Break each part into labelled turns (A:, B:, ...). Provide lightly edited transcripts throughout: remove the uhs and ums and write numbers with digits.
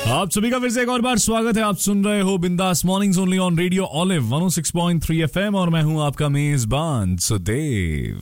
A: आप सभी का फिर से एक और बार स्वागत है। आप सुन रहे हो बिंदास mornings only on radio olive 106.3 FM और मैं हूं आपका मेजबान सुदेव।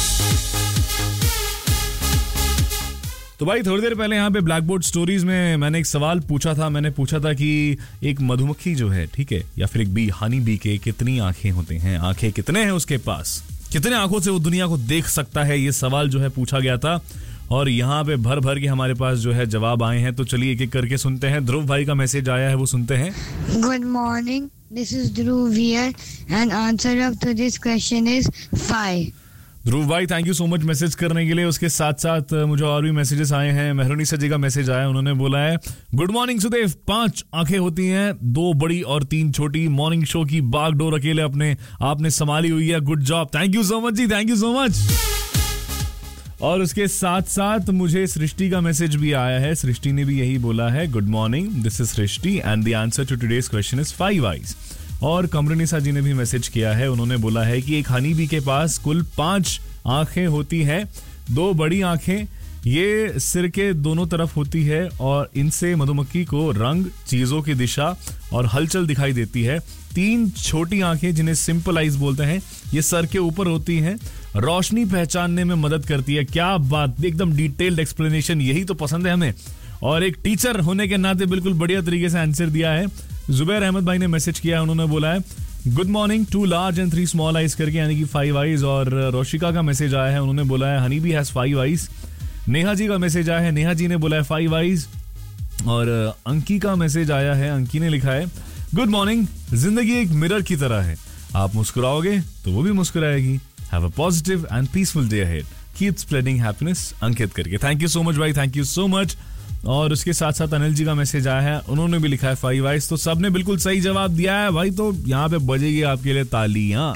A: तो भाई थोड़ी देर पहले यहाँ पे ब्लैक बोर्ड स्टोरीज में मैंने एक सवाल पूछा था। मैंने पूछा था कि एक मधुमक्खी जो है, ठीक है, या फिर एक बी, हनी बी के कितनी आंखें होती हैं, आंखें कितने हैं उसके पास, कितने आंखों से वो दुनिया को देख सकता है, ये सवाल जो है पूछा गया था। और यहाँ पे भर भर के हमारे पास जो है जवाब आए हैं। तो चलिए एक एक करके सुनते हैं। ध्रुव भाई का मैसेज आया है, वो सुनते हैं।
B: Good morning, this is Dhruv here and answer of to this question is 5।
A: ध्रुव भाई thank you so much message करने के लिए। उसके साथ साथ मुझे और भी मैसेजेस आए हैं। मेहरुनी सर जी का मैसेज आया, उन्होंने बोला है गुड मॉर्निंग सुदेव, 5 आंखें होती हैं, 2 बड़ी और 3 छोटी। मॉर्निंग शो की बागडोर अकेले अपने आपने संभाली हुई है, good job. Thank you so much ji, thank you so much. और उसके साथ साथ मुझे सृष्टि का मैसेज भी आया है। सृष्टि ने भी यही बोला है, good morning, this is Srishti and the answer to today's question is 5 eyes. और कमरनिसा जी ने भी मैसेज किया है, उन्होंने बोला है कि एक हनी बी के पास कुल 5 आंखें होती हैं, 2 बड़ी आंखें ये सिर के दोनों तरफ होती है और इनसे मधुमक्खी को रंग, चीजों की दिशा और हलचल दिखाई देती है। 3 छोटी आंखें जिन्हें सिंपल आइज बोलते हैं, ये सर के ऊपर होती हैं, रोशनी पहचानने में मदद करती है। क्या बात, एकदम डिटेल्ड एक्सप्लेनेशन, यही तो पसंद है हमें। और एक टीचर होने के नाते बिल्कुल बढ़िया तरीके से आंसर दिया है। जुबैर अहमद भाई ने मैसेज किया है, उन्होंने बोला है good morning, 2 large and 3 small eyes करके, यानी कि 5 आइज। और रोशिका का मैसेज आया है, उन्होंने बोला है honey bee has 5 eyes. Neha ji का मैसेज आया है, नेहा जी ने बोला है 5 आइज। और अंकी का मैसेज आया है, अंकी ने लिखा है गुड मॉर्निंग, जिंदगी एक मिरर की तरह है, आप मुस्कुराओगे तो वो भी मुस्कुराएगी। Have a positive and peaceful day ahead, keep spreading happiness, अंकित करके। थैंक यू सो मच भाई, थैंक यू सो मच। और उसके साथ साथ अनिल जी का मैसेज आया है, उन्होंने भी लिखा है 5 आइज। तो सबने बिल्कुल सही जवाब दिया है भाई, तो यहाँ पे बजेगी आपके लिए तालियां।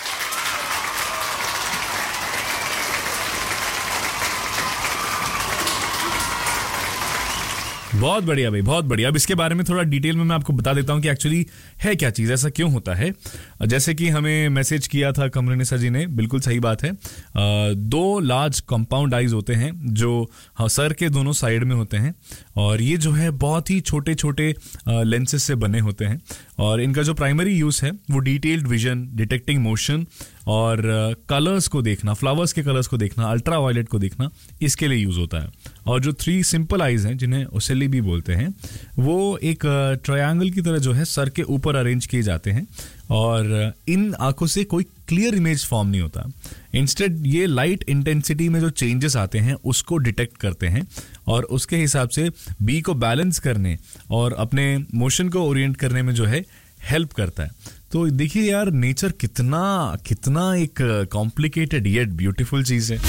A: बहुत बढ़िया भाई, बहुत बढ़िया। अब इसके बारे में थोड़ा डिटेल में मैं आपको बता देता हूँ कि एक्चुअली है क्या चीज़, ऐसा क्यों होता है। जैसे कि हमें मैसेज किया था कमरनिसा जी ने, बिल्कुल सही बात है। 2 लार्ज कंपाउंड आइज होते हैं जो सर के दोनों साइड में होते हैं, और ये जो है बहुत ही छोटे छोटे लेंसेज से बने होते हैं। और इनका जो प्राइमरी यूज है वो डिटेल्ड विजन, डिटेक्टिंग मोशन और कलर्स को देखना, फ्लावर्स के कलर्स को देखना, अल्ट्रा वायलेट को देखना, इसके लिए यूज होता है। और जो 3 सिंपल आइज हैं, जिन्हें ओसेली भी बोलते हैं, वो एक ट्रायंगल की तरह जो है सर के ऊपर अरेंज किए जाते हैं। और इन आंखों से कोई क्लियर इमेज फॉर्म नहीं होता। इंस्टेड ये लाइट इंटेंसिटी में जो चेंजेस आते हैं उसको डिटेक्ट करते हैं और उसके हिसाब से बी को बैलेंस करने और अपने मोशन को ओरिएंट करने में जो है हेल्प करता है। तो देखिए यार, नेचर कितना कितना एक कॉम्प्लिकेटेड येट ब्यूटीफुल चीज है।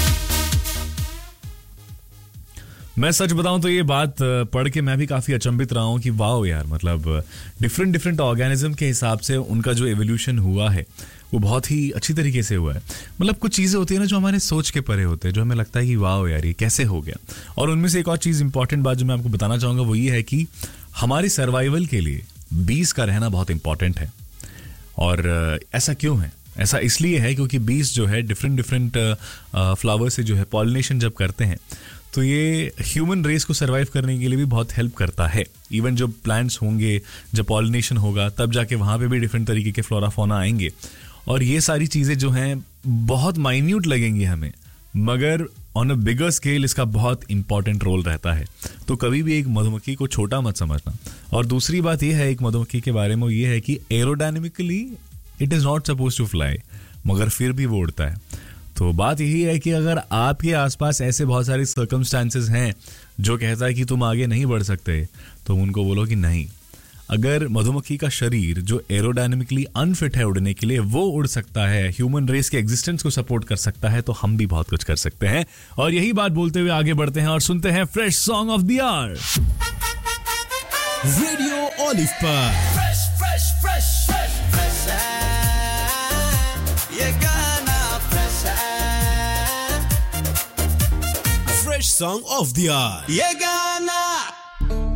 A: मैं सच बताऊं तो ये बात पढ़ के मैं भी काफी अचंभित रहा हूं कि वाओ यार, मतलब डिफरेंट ऑर्गेनिज्म के हिसाब से उनका जो एवोल्यूशन हुआ है वो बहुत ही अच्छी तरीके से हुआ है। मतलब कुछ चीजें होती है ना जो हमारे सोच के परे होते हैं, जो हमें लगता है कि वाओ यार ये कैसे हो गया। और उनमें से एक और चीज, इंपॉर्टेंट बात जो मैं आपको बताना चाहूंगा वो ये है कि हमारी सर्वाइवल के लिए बीज का रहना बहुत इंपॉर्टेंट है। और ऐसा क्यों है? ऐसा इसलिए है क्योंकि बीज जो है डिफरेंट फ्लावर से जो है पॉलिनेशन जब करते हैं तो ये ह्यूमन रेस को सरवाइव करने के लिए भी बहुत हेल्प करता है। इवन जो प्लांट्स होंगे, जब पॉलिनेशन होगा तब जाके वहाँ पे भी डिफरेंट तरीके के फ्लोरा फौना आएंगे। और ये सारी चीज़ें जो हैं बहुत माइन्यूट लगेंगी हमें, मगर ऑन अ बिगर स्केल इसका बहुत इंपॉर्टेंट रोल रहता है। तो कभी भी एक मधुमक्खी को छोटा मत समझना। और दूसरी बात यह है एक मधुमक्खी के बारे में, ये है कि एरोडायनेमिकली it is not suppose to fly, मगर फिर भी वो उड़ता है। तो बात यही है कि अगर आपके आसपास ऐसे बहुत सारे सर्कमस्टांसेस हैं जो कहता है कि तुम आगे नहीं बढ़ सकते, तो उनको बोलो कि नहीं। अगर मधुमक्खी का शरीर जो एरोडायनेमिकली अनफिट है उड़ने के लिए, वो उड़ सकता है, ह्यूमन रेस के एग्जिस्टेंस को सपोर्ट कर सकता है, तो हम भी बहुत कुछ कर सकते हैं। और यही बात बोलते हुए आगे बढ़ते हैं और सुनते हैं fresh song of the our
C: radio olive पर। Fresh song of the hour.